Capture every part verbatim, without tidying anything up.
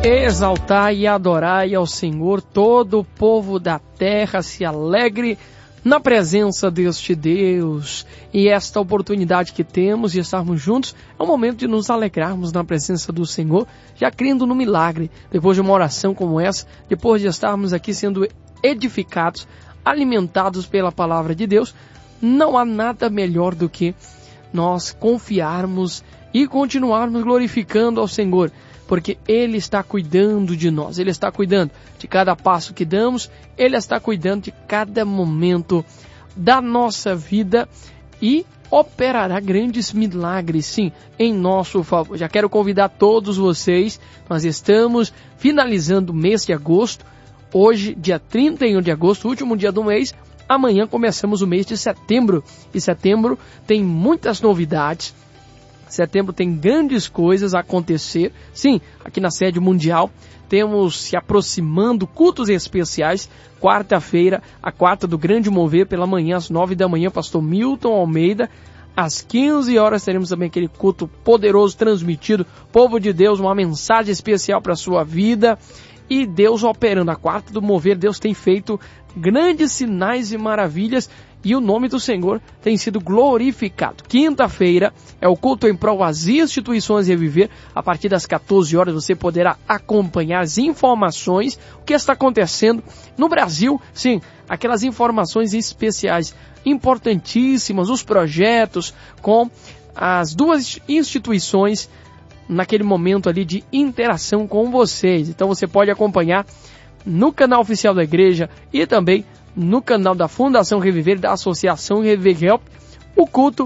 Exaltai e adorai ao Senhor, todo o povo da terra se alegre na presença deste Deus. E esta oportunidade que temos de estarmos juntos é o momento de nos alegrarmos na presença do Senhor, já crendo no milagre. Depois de uma oração como essa, depois de estarmos aqui sendo edificados, alimentados pela palavra de Deus, não há nada melhor do que nós confiarmos e continuarmos glorificando ao Senhor, porque Ele está cuidando de nós, Ele está cuidando de cada passo que damos, Ele está cuidando de cada momento da nossa vida e operará grandes milagres, sim, em nosso favor. Já quero convidar todos vocês, nós estamos finalizando o mês de agosto, hoje, dia trinta e um de agosto, último dia do mês. Amanhã começamos o mês de setembro, e setembro tem muitas novidades. Setembro tem grandes coisas a acontecer. Sim, aqui na sede mundial temos se aproximando cultos especiais. Quarta-feira, a quarta do Grande Mover, pela manhã, às nove da manhã, pastor Milton Almeida. Às quinze horas teremos também aquele culto poderoso transmitido. Povo de Deus, uma mensagem especial para a sua vida. E Deus operando. A quarta do Mover, Deus tem feito grandes sinais e maravilhas. E o nome do Senhor tem sido glorificado. Quinta-feira é o culto em prol às instituições Reviver. A partir das quatorze horas você poderá acompanhar as informações, o que está acontecendo no Brasil. Sim, aquelas informações especiais, importantíssimas, os projetos com as duas instituições naquele momento ali de interação com vocês. Então você pode acompanhar no canal oficial da igreja e também no canal da Fundação Reviver, da Associação Reviver Help, o culto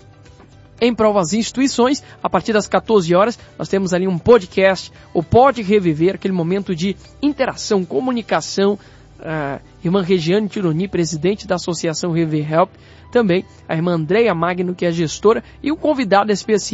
em prol às instituições. A partir das quatorze horas, nós temos ali um podcast, o Pode Reviver, aquele momento de interação, comunicação. A irmã Regiane Tironi, presidente da Associação Reviver Help, também a irmã Andréia Magno, que é gestora, e o convidado especial